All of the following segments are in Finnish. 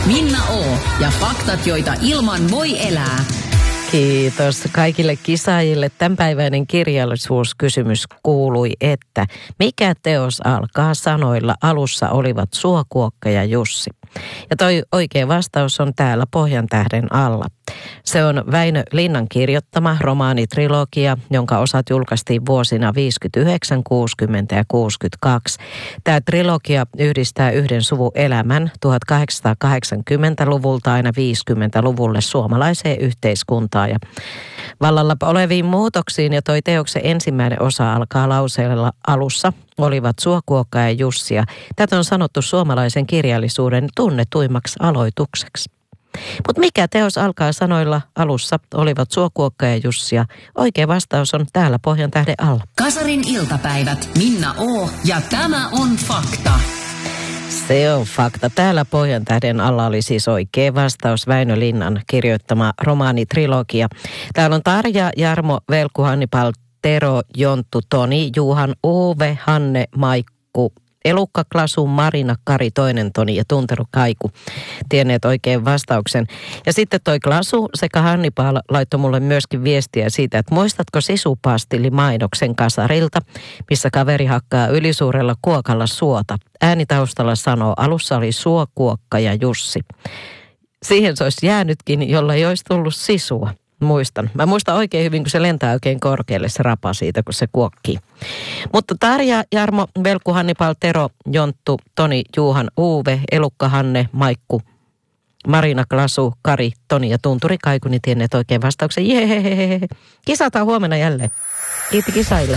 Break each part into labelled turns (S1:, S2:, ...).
S1: Minna O. ja faktat, joita ilman voi elää.
S2: Kiitos kaikille kisaajille. Tämänpäiväinen kirjallisuuskysymys kuului, että mikä teos alkaa sanoilla alussa olivat Suokuokka ja Jussi? Ja toi oikea vastaus on täällä Pohjantähden alla. Se on Väinö Linnan kirjoittama romaanitrilogia, jonka osat julkaistiin vuosina 59, 60 ja 62. Tämä trilogia yhdistää yhden suvun elämän 1880-luvulta aina 50-luvulle suomalaiseen yhteiskuntaan ja vallalla oleviin muutoksiin. Ja toi teoksen ensimmäinen osa alkaa lauseella alussa olivat Suokuokka ja Jussi. Tätä on sanottu suomalaisen kirjallisuuden tunnetuimmaksi aloitukseksi. Mutta mikä teos alkaa sanoilla alussa olivat Suokuokka ja Jussi? Oikea vastaus on täällä Pohjantähden alla.
S1: Kasarin iltapäivät. Minna O. ja tämä on fakta.
S2: Se on fakta. Täällä Pohjantähden alla oli siis oikea vastaus, Väinö Linnan kirjoittama romaanitrilogia. Täällä on Tarja, Jarmo, Velku, Hannibal, Tero, Jonttu, Toni, Juhan, Uwe, Hanne, Maikku, Elukka, Klasu, Marina, Kari, toinen Toni ja Tuntero Kaiku tienneet oikein vastauksen. Ja sitten toi Klasu sekä Hannibal laittoi mulle myöskin viestiä siitä, että muistatko sisupastillimainoksen Kasarilta, missä kaveri hakkaa ylisuurella kuokalla suota. Äänitaustalla sanoo, alussa oli Suokuokka ja Jussi. Siihen se olisi jäänytkin, jolla ei olisi tullut sisua. Muistan. Mä muistan oikein hyvin, kun se lentää oikein korkealle se rapa siitä, kun se kuokkii. Mutta Tarja, Jarmo, Velku, Hannibal, Tero, Jonttu, Toni, Juhan, Uwe, Elukka, Hanne, Maikku, Marina, Klasu, Kari, Toni ja Tunturi Kaikuni tienneet oikein vastauksen. Jehehehe. Kisataan huomenna jälleen. Kiitti kisaille.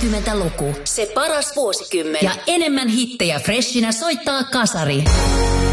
S1: 80-luku. Se paras vuosikymmen. Ja enemmän hittejä freshinä soittaa Kasari.